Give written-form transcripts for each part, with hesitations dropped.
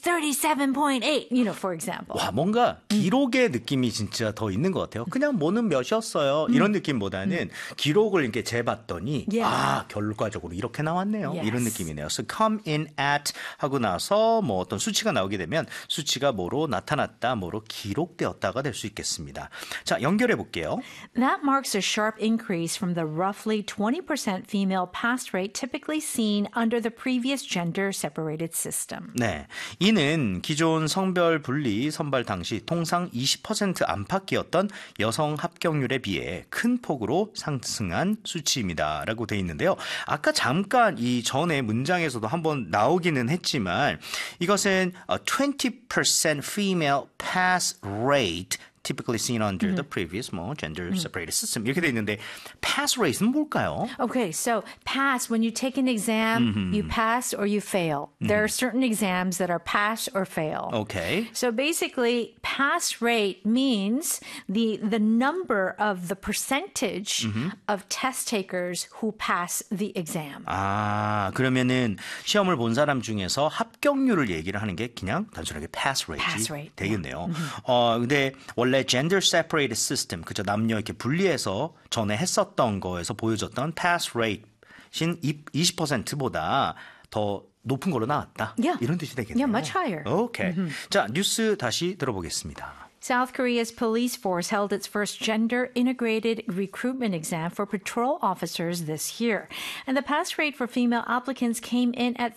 37.8, for example. 와, 뭔가 기록의 느낌이 진짜 더 있는 것 같아요. 그냥 뭐는 몇이었어요. 이런 느낌보다는 기록을 이렇게 재봤더니 결과적으로 이렇게 나왔네요. Yes. 이런 느낌이네요. So come in at 하고 나서 뭐 어떤 수치가 나오게 되면 수치가 뭐로 나타났다, 뭐로 기록되었다가 될 수 있겠습니다. 자, 연결해 볼게요. That marks a sharp increase from the roughly 20% female pass rate typically seen under the previous gender-separated system. 네, 이는 기존 성별 분리 선발 당시 통상 20% 안팎이었던 여성 합격률에 비해 큰 폭으로 상승한 수치입니다. 라고 돼 있는데요. 아까 잠깐 이 전에 문장에서도 한번 나오기는 했지만 이것은 20% female pass rate typically seen under the previous gender-separated system. 이렇게 돼 있는데 pass rate는 뭘까요? Okay, so pass, when you take an exam, you pass or you fail. There are certain exams that are pass or fail. Okay. So basically, pass rate means the number of the percentage of test takers who pass the exam. 아, 그러면은 시험을 본 사람 중에서 합격률을 얘기를 하는 게 그냥 단순하게 pass Pass rate이 rate. 되겠네요. 근데 원래 gender separated system, 그죠? 남녀 이렇게 분리해서 전에 했었던 거에서 보여줬던 pass rate인 20%보다 더 높은 걸로 나왔다. Yeah. 이런 뜻이 되겠네요. Yeah, much higher. 오케이. 자, 뉴스 다시 들어보겠습니다. South Korea's police force held its first gender-integrated recruitment exam for patrol officers this year, and the pass rate for female applicants came in at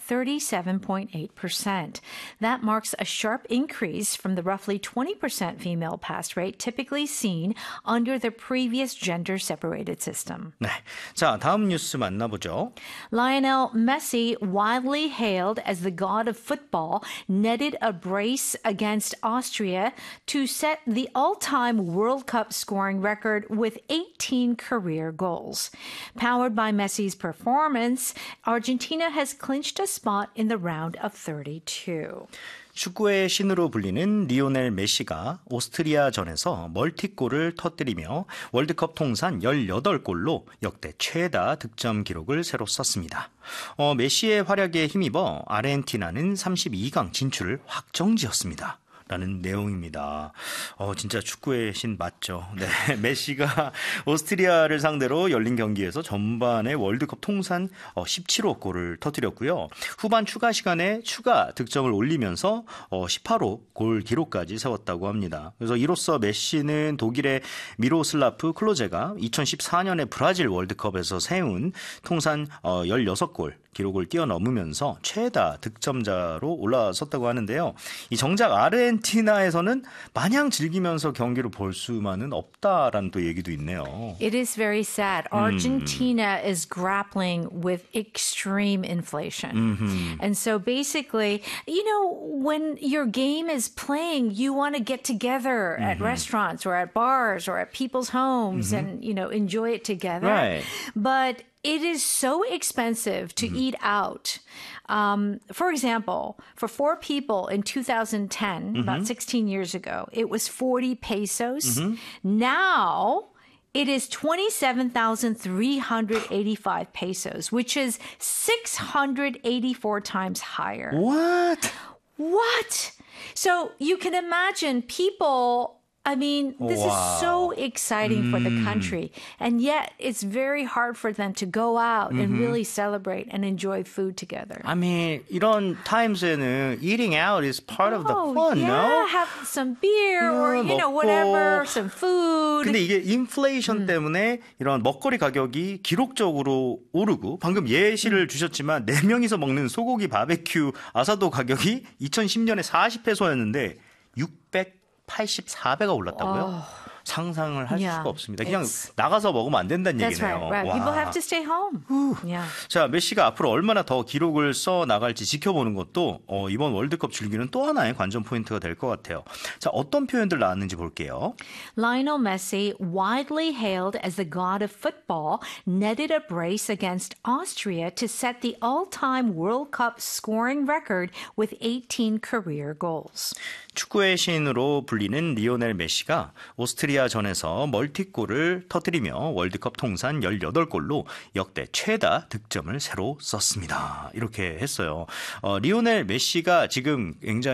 37.8%. That marks a sharp increase from the roughly 20% female pass rate typically seen under the previous gender-separated system. 네. 자, 다음 뉴스 만나보죠. Lionel Messi, widely hailed as the god of football, netted a brace against Austria to set the all-time World Cup scoring record with 18 career goals. Powered by Messi's performance, Argentina has clinched a spot in the round of 32. 축구의 신으로 불리는 리오넬 메시가 오스트리아전에서 멀티골을 터뜨리며 월드컵 통산 18골로 역대 최다 득점 기록을 새로 썼습니다. 메시의 활약에 힘입어 아르헨티나는 32강 진출을 확정지었습니다. 라는 내용입니다. 진짜 축구의 신 맞죠. 네, 메시가 오스트리아를 상대로 열린 경기에서 전반에 월드컵 통산 17호 골을 터뜨렸고요. 후반 추가 시간에 추가 득점을 올리면서 18호 골 기록까지 세웠다고 합니다. 그래서 이로써 메시는 독일의 미로슬라프 클로제가 2014년에 브라질 월드컵에서 세운 통산 16골 기록을 뛰어넘으면서 최다 득점자로 올라섰다고 하는데요. 이 정작 아르헨티나에서는 마냥 즐기면서 경기를 볼 수만은 없다라는 또 얘기도 있네요. It is very sad. Argentina is grappling with extreme inflation. And so basically, when your game is playing, you want to get together at restaurants or at bars or at people's homes and, enjoy it together. Right. But it is so expensive to eat out. For example, for 4 people in 2010, about 16 years ago, it was 40 pesos. Now, it is 27,385 pesos, which is 684 times higher. What? So you can imagine people... this is so exciting for the country. And yet, it's very hard for them to go out and really celebrate and enjoy food together. 이런 times에는 eating out is part of the fun, no? Have some beer or, 먹고. whatever, some food. 근데 이게 인플레이션 때문에 이런 먹거리 가격이 기록적으로 오르고 방금 예시를 주셨지만 4명이서 먹는 소고기 바베큐 아사도 가격이 2010년에 40페소였는데 684배가 올랐다고요? 상상을 할 수가 없습니다. 그냥 나가서 먹으면 안 된다는 That's 얘기네요. right. People have to stay home. Yeah. 자, 메시가 앞으로 얼마나 더 기록을 써 나갈지 지켜보는 것도 이번 월드컵 즐기는 또 하나의 관전 포인트가 될 것 같아요. 자, 어떤 표현들 나왔는지 볼게요. Lionel Messi, widely hailed as the god of football, netted a brace against Austria to set the all-time World Cup scoring record with 18 career goals. 축구의 신으로 불리는 리오넬 메시가 오스트리아전에서 멀티골을 터뜨리며 월드컵 통산 18골로 역대 최다 득점을 새로 썼습니다. 이렇게 했어요. 리오넬 메시가 지금 굉장히